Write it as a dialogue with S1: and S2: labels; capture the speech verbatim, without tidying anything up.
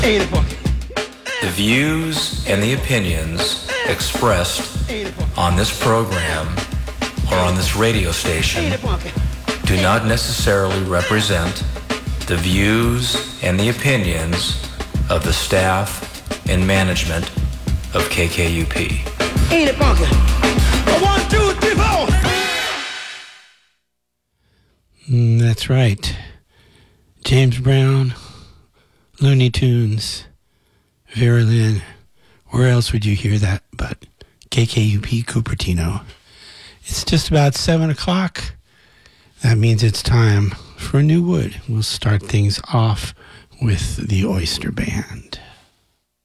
S1: Ain't it funky?
S2: The views and the opinions expressed on this program or on this radio station do not necessarily represent the views and the opinions of the staff and management of K K U P.
S1: Ain't it funky? One, two, three, four.
S3: Mm, that's right. James Brown, Looney Tunes, Vera Lynn. Where else would you hear that but K K U P Cupertino? It's just about seven o'clock. That means it's time for a new wood. We'll start things off with the Oyster Band.